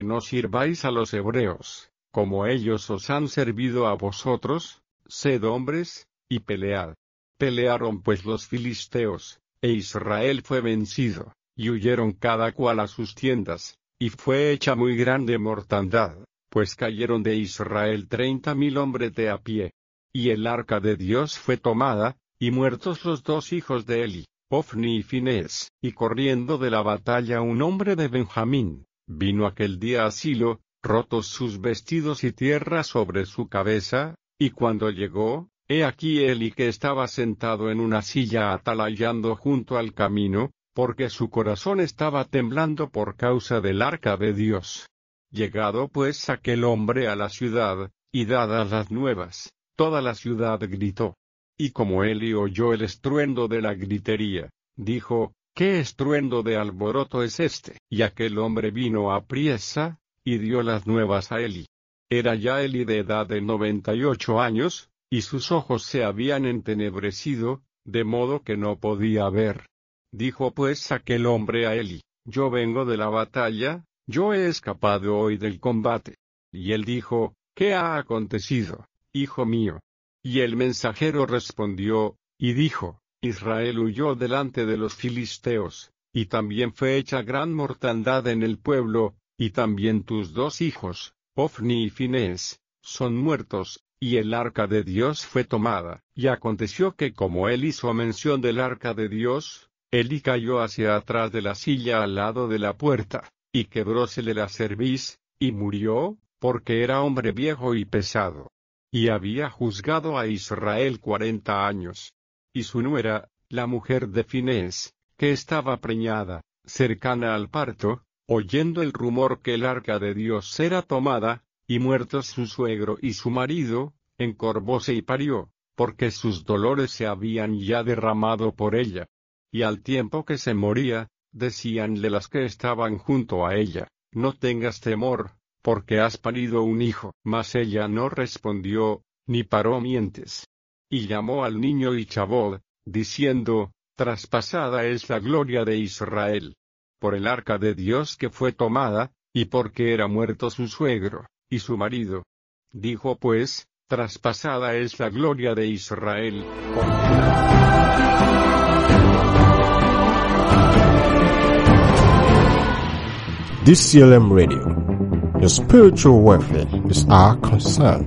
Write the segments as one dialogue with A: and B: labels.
A: no sirváis a los hebreos, como ellos os han servido a vosotros, sed hombres, y pelead. Pelearon pues los filisteos, e Israel fue vencido, y huyeron cada cual a sus tiendas, y fue hecha muy grande mortandad, pues cayeron de Israel 30,000 hombres de a pie. Y el arca de Dios fue tomada, y muertos los dos hijos de Eli, Ofni y Finés, y corriendo de la batalla un hombre de Benjamín, vino aquel día a Silo, rotos sus vestidos y tierra sobre su cabeza, y cuando llegó, he aquí Eli que estaba sentado en una silla atalayando junto al camino, porque su corazón estaba temblando por causa del arca de Dios. Llegado pues aquel hombre a la ciudad, y dadas las nuevas, toda la ciudad gritó. Y como Eli oyó el estruendo de la gritería, dijo, ¿qué estruendo de alboroto es este? Y aquel hombre vino apriesa, y dio las nuevas a Eli. Era ya Eli de edad de 98 años, y sus ojos se habían entenebrecido, de modo que no podía ver. Dijo pues aquel hombre a Eli, yo vengo de la batalla, yo he escapado hoy del combate. Y él dijo, ¿qué ha acontecido, hijo mío? Y el mensajero respondió, y dijo, Israel huyó delante de los filisteos, y también fue hecha gran mortandad en el pueblo, y también tus dos hijos, Ofni y Finés, son muertos, y el arca de Dios fue tomada. Y aconteció que como él hizo mención del arca de Dios, Eli cayó hacia atrás de la silla al lado de la puerta, y quebrósele la cerviz, y murió, porque era hombre viejo y pesado. Y había juzgado a Israel 40 años. Y su nuera, la mujer de Finés, que estaba preñada, cercana al parto, oyendo el rumor que el arca de Dios era tomada, y muertos su suegro y su marido, encorvóse y parió, porque sus dolores se habían ya derramado por ella. Y al tiempo que se moría, decíanle las que estaban junto a ella, no tengas temor, porque has parido un hijo. Mas ella no respondió, ni paró mientes. Y llamó al niño Ichabod, diciendo, traspasada es la gloria de Israel, por el arca de Dios que fue tomada, y porque era muerto su suegro, y su marido. Dijo pues, traspasada es la gloria de Israel,
B: DCLM Radio. Your spiritual welfare is our concern.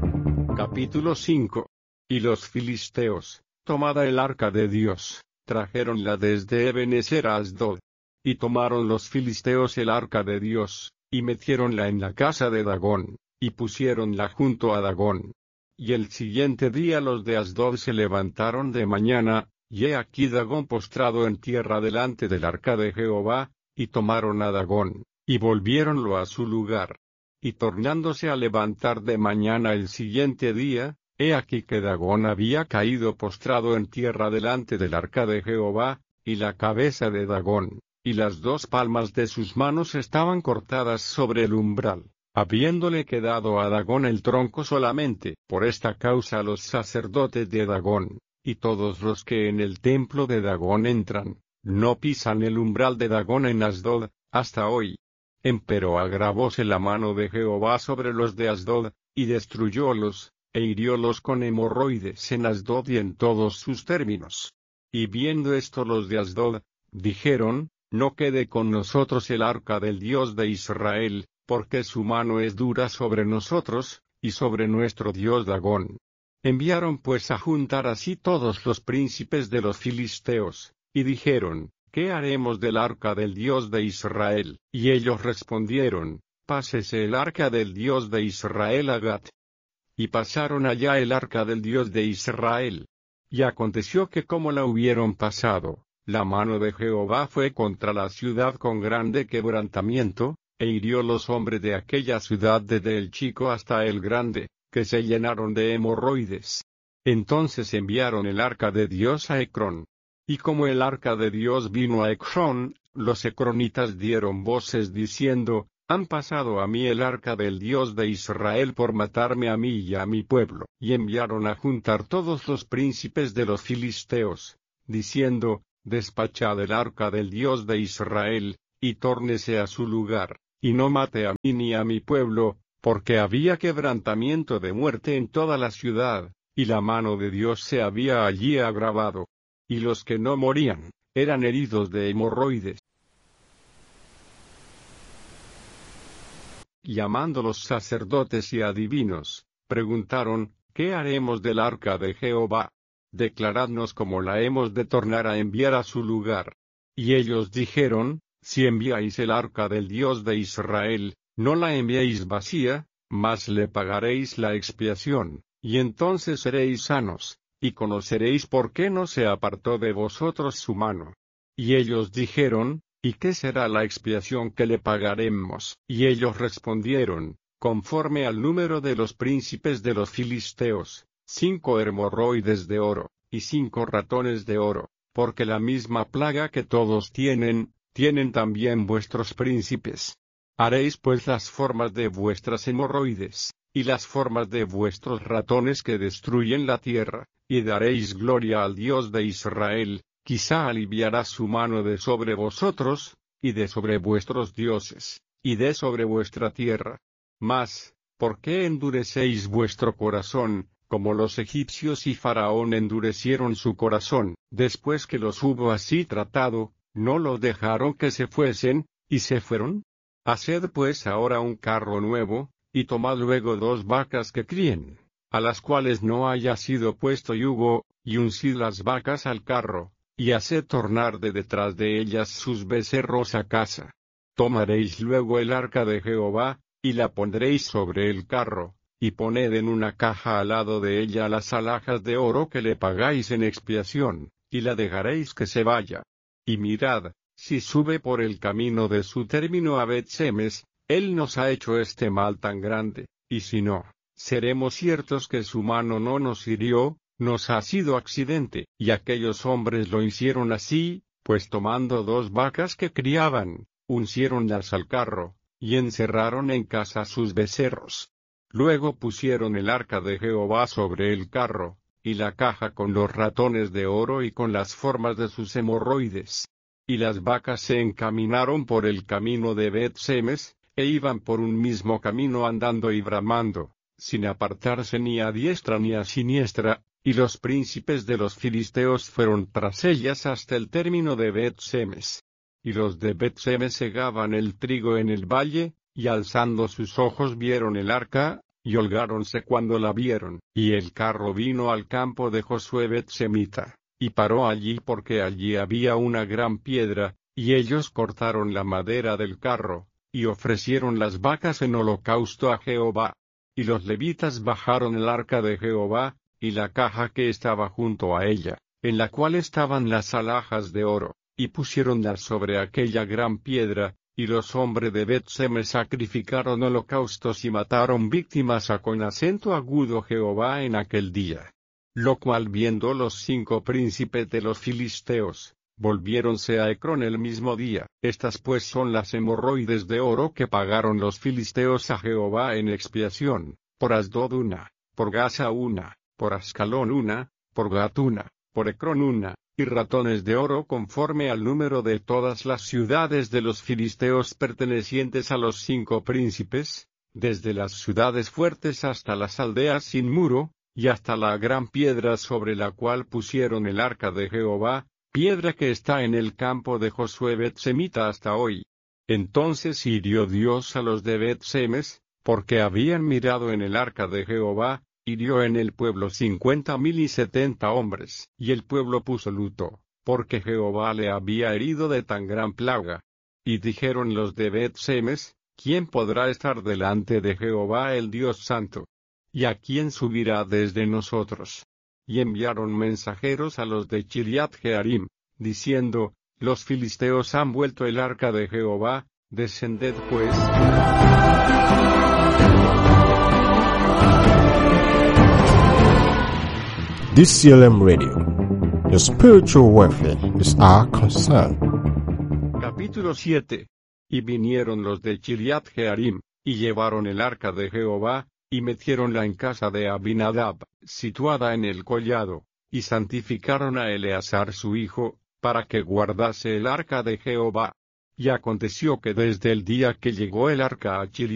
A: Capítulo 5. Y los filisteos, tomada el arca de Dios, trajeronla desde Ebenezer a Asdod. Y tomaron los filisteos el arca de Dios, y metiéronla en la casa de Dagón, y pusiéronla junto a Dagón. Y el siguiente día los de Asdod se levantaron de mañana, y he aquí Dagón postrado en tierra delante del arca de Jehová, y tomaron a Dagón, y volviéronlo a su lugar. Y tornándose a levantar de mañana el siguiente día, he aquí que Dagón había caído postrado en tierra delante del arca de Jehová, y la cabeza de Dagón, y las dos palmas de sus manos estaban cortadas sobre el umbral, habiéndole quedado a Dagón el tronco solamente. Por esta causa los sacerdotes de Dagón, y todos los que en el templo de Dagón entran, no pisan el umbral de Dagón en Asdod, hasta hoy. Empero agravóse la mano de Jehová sobre los de Asdod, y destruyólos, e hiriólos con hemorroides en Asdod y en todos sus términos. Y viendo esto los de Asdod, dijeron, no quede con nosotros el arca del Dios de Israel, porque su mano es dura sobre nosotros, y sobre nuestro Dios Dagón. Enviaron pues a juntar así todos los príncipes de los filisteos, y dijeron, ¿qué haremos del arca del Dios de Israel? Y ellos respondieron, pásese el arca del Dios de Israel a Gat. Y pasaron allá el arca del Dios de Israel. Y aconteció que como la hubieron pasado, la mano de Jehová fue contra la ciudad con grande quebrantamiento, e hirió los hombres de aquella ciudad desde el chico hasta el grande, que se llenaron de hemorroides. Entonces enviaron el arca de Dios a Ecrón. Y como el arca de Dios vino a Ecrón, los ecronitas dieron voces diciendo, han pasado a mí el arca del Dios de Israel por matarme a mí y a mi pueblo. Y enviaron a juntar todos los príncipes de los filisteos, diciendo, despachad el arca del Dios de Israel, y tórnese a su lugar. y no mate a mí ni a mi pueblo, porque había quebrantamiento de muerte en toda la ciudad, y la mano de Dios se había allí agravado. Y los que no morían, eran heridos de hemorroides. Llamando los sacerdotes y adivinos, preguntaron, ¿qué haremos del arca de Jehová? Declaradnos cómo la hemos de tornar a enviar a su lugar. Y ellos dijeron, si enviáis el arca del Dios de Israel, no la enviéis vacía, mas le pagaréis la expiación, y entonces seréis sanos, y conoceréis por qué no se apartó de vosotros su mano. Y ellos dijeron, ¿y qué será la expiación que le pagaremos? Y ellos respondieron, conforme al número de los príncipes de los filisteos, 5 hemorroides de oro, y 5 ratones de oro, porque la misma plaga que todos tienen también vuestros príncipes. Haréis pues las formas de vuestras hemorroides, y las formas de vuestros ratones que destruyen la tierra, y daréis gloria al Dios de Israel, quizá aliviará su mano de sobre vosotros, y de sobre vuestros dioses, y de sobre vuestra tierra. Mas, ¿por qué endurecéis vuestro corazón, como los egipcios y Faraón endurecieron su corazón? Después que los hubo así tratado, ¿no lo dejaron que se fuesen, y se fueron? Haced pues ahora un carro nuevo, y tomad luego 2 vacas que críen, a las cuales no haya sido puesto yugo, y uncid las vacas al carro, y haced tornar de detrás de ellas sus becerros a casa. Tomaréis luego el arca de Jehová, y la pondréis sobre el carro, y poned en una caja al lado de ella las alhajas de oro que le pagáis en expiación, y la dejaréis que se vaya. Y mirad, si sube por el camino de su término a Bet-Semes, él nos ha hecho este mal tan grande, y si no, seremos ciertos que su mano no nos hirió, nos ha sido accidente. Y aquellos hombres lo hicieron así, pues tomando 2 vacas que criaban, unciéronlas al carro, y encerraron en casa sus becerros. Luego pusieron el arca de Jehová sobre el carro, y la caja con los ratones de oro y con las formas de sus hemorroides. Y las vacas se encaminaron por el camino de Bet-Semes, e iban por un mismo camino andando y bramando, sin apartarse ni a diestra ni a siniestra, y los príncipes de los filisteos fueron tras ellas hasta el término de Bet-Semes. Y los de Bet-Semes segaban el trigo en el valle, y alzando sus ojos vieron el arca, y holgáronse cuando la vieron. Y el carro vino al campo de Josué Bet-Semita, y paró allí porque allí había una gran piedra, y ellos cortaron la madera del carro, y ofrecieron las vacas en holocausto a Jehová. Y los levitas bajaron el arca de Jehová, y la caja que estaba junto a ella, en la cual estaban las alhajas de oro, y pusiéronlas sobre aquella gran piedra, y los hombres de Bet-Semes sacrificaron holocaustos y mataron víctimas a con acento agudo Jehová en aquel día. Lo cual viendo los 5 príncipes de los filisteos, volviéronse a Ecrón el mismo día. Estas pues son las hemorroides de oro que pagaron los filisteos a Jehová en expiación: por Asdod 1, por Gaza 1, por Ascalón 1, por Gat 1, por Ecrón 1, y ratones de oro conforme al número de todas las ciudades de los filisteos pertenecientes a los 5 príncipes, desde las ciudades fuertes hasta las aldeas sin muro, y hasta la gran piedra sobre la cual pusieron el arca de Jehová, piedra que está en el campo de Josué Bet-Semita hasta hoy. Entonces hirió Dios a los de Bet-Semes, porque habían mirado en el arca de Jehová, hirió en el pueblo 50,000 y 70 hombres. Y el pueblo puso luto, porque Jehová le había herido de tan gran plaga. Y dijeron los de Bet-Semes, ¿quién podrá estar delante de Jehová el Dios Santo? ¿Y a quién subirá desde nosotros? Y enviaron mensajeros a los de Kiriat Jearim, diciendo, los filisteos han vuelto el arca de Jehová, descended pues.
B: DCLM Radio. Your spiritual welfare is our concern.
A: Capítulo 7. Y vinieron los de Kiriat Jearim, y llevaron el arca de Jehová, y metiéronla en casa de Abinadab, situada en el collado, y santificaron a Eleazar su hijo, para que guardase el arca de Jehová. Y aconteció que desde el día que llegó el arca a